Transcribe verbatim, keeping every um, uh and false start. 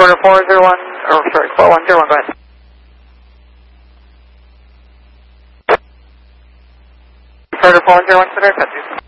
Florida four zero one, or sorry, four one zero one, go ahead. Florida four one zero one, Center, cut you.